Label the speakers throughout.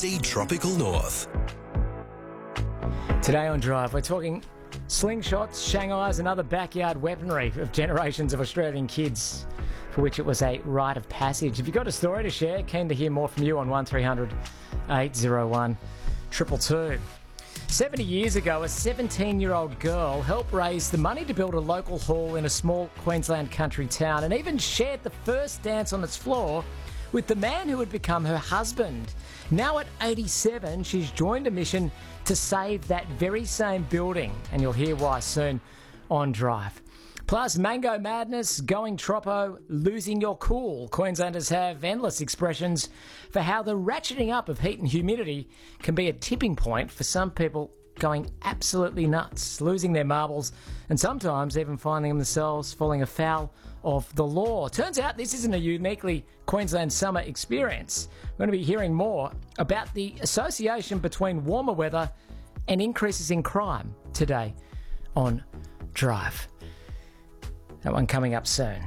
Speaker 1: ABC Tropical North.
Speaker 2: Today on Drive, we're talking slingshots, Shanghais and other backyard weaponry of generations of Australian kids for which it was a rite of passage. If you've got a story to share, keen to hear more from you on 1300 801 222. 70 years ago, a 17-year-old girl helped raise the money to build a local hall in a small Queensland country town and even shared the first dance on its floor with the man who would become her husband. Now at 87, she's joined a mission to save that very same building, and you'll hear why soon on Drive. Plus, mango madness, going troppo, losing your cool. Queenslanders have endless expressions for how the ratcheting up of heat and humidity can be a tipping point for some people going absolutely nuts, losing their marbles, and sometimes even finding themselves falling afoul of the law. Turns out this isn't a uniquely Queensland summer experience. We're going to be hearing more about the association between warmer weather and increases in crime today on Drive. That one coming up soon.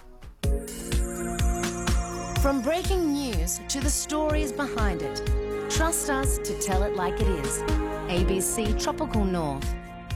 Speaker 3: From breaking news to the stories behind it, trust us to tell it like it is. ABC Tropical North.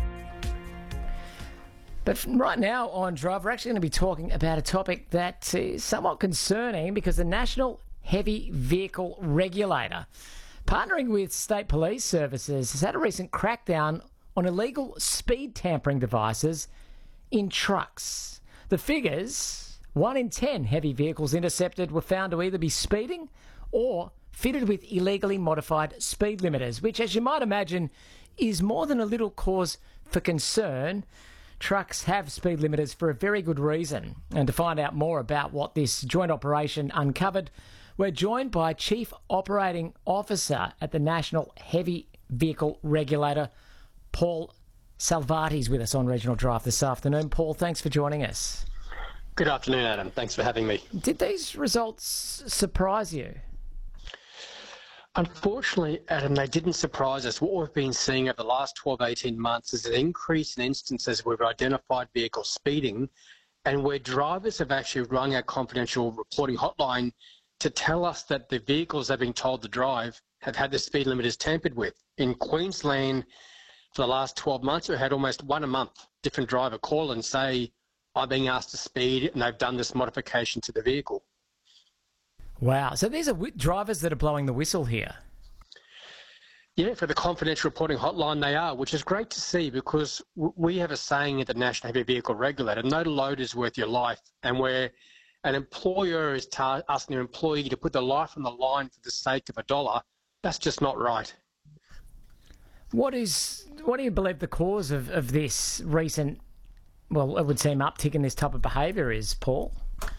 Speaker 2: But right now on Drive, we're actually going to be talking about a topic that is somewhat concerning because the National Heavy Vehicle Regulator, partnering with state police services, has had a recent crackdown on illegal speed tampering devices in trucks. The figures, 1 in 10 heavy vehicles intercepted were found to either be speeding or fitted with illegally modified speed limiters, which, as you might imagine, is more than a little cause for concern. Trucks have speed limiters for a very good reason. And to find out more about what this joint operation uncovered, we're joined by Chief Operating Officer at the National Heavy Vehicle Regulator, Paul Salvati's with us on Regional Drive this afternoon. Paul, thanks for joining us.
Speaker 4: Good afternoon, Adam. Thanks for having me.
Speaker 2: Did these results surprise you?
Speaker 4: Unfortunately, Adam, they didn't surprise us. What we've been seeing over the last 12, 18 months is an increase in instances where we've identified vehicles speeding and where drivers have actually rung our confidential reporting hotline to tell us that the vehicles they're being told to drive have had the speed limiters tampered with. In Queensland, for the last 12 months, we've had almost one a month different driver call and say, I'm being asked to speed, and they've done this modification to the vehicle.
Speaker 2: Wow. So these are drivers that are blowing the whistle here.
Speaker 4: Yeah, for the confidential reporting hotline they are, which is great to see because we have a saying at the National Heavy Vehicle Regulator, no load is worth your life, and where an employer is asking their employee to put their life on the line for the sake of $1, that's just not right.
Speaker 2: What do you believe the cause of this recent, well, it would seem uptick in this type of behaviour is, Paul?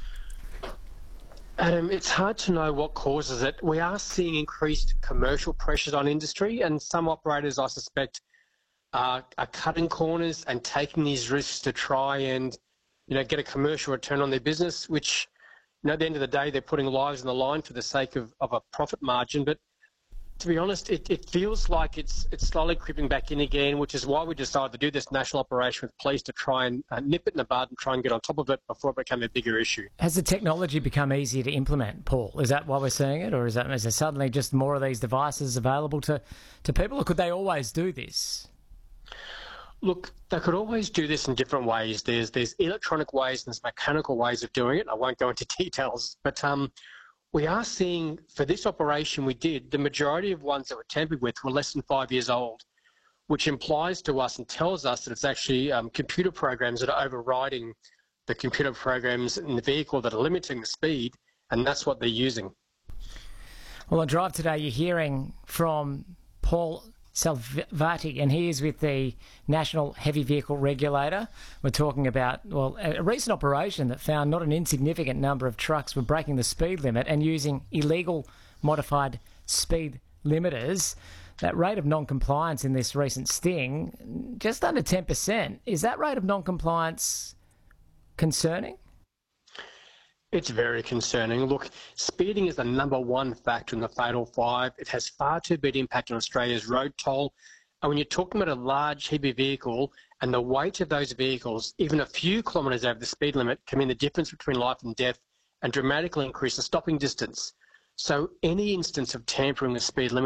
Speaker 4: Adam, it's hard to know what causes it. We are seeing increased commercial pressures on industry, and some operators, I suspect, are cutting corners and taking these risks to try and, get a commercial return on their business, which, at the end of the day, they're putting lives on the line for the sake of a profit margin. But to be honest, it feels like it's slowly creeping back in again, which is why we decided to do this national operation with police to try and nip it in the bud and try and get on top of it before it became a bigger issue.
Speaker 2: Has the technology become easier to implement, Paul? Is that why we're seeing it, or is there suddenly just more of these devices available to people, or could they always do this?
Speaker 4: Look, they could always do this in different ways. There's electronic ways and there's mechanical ways of doing it. I won't go into details, but we are seeing, for this operation we did, the majority of ones that were tampered with were less than 5 years old, which implies to us and tells us that it's actually computer programs that are overriding the computer programs in the vehicle that are limiting the speed, and that's what they're using.
Speaker 2: Well, on Drive today, you're hearing from Paul Salvati, and he is with the National Heavy Vehicle Regulator. We're talking about, a recent operation that found not an insignificant number of trucks were breaking the speed limit and using illegal modified speed limiters. That rate of non-compliance in this recent sting, just under 10%. Is that rate of non-compliance concerning?
Speaker 4: It's very concerning. Look, speeding is the number one factor in the Fatal Five. It has far too big impact on Australia's road toll. And when you're talking about a large, heavy vehicle and the weight of those vehicles, even a few kilometres over the speed limit can mean the difference between life and death and dramatically increase the stopping distance. So any instance of tampering the speed limit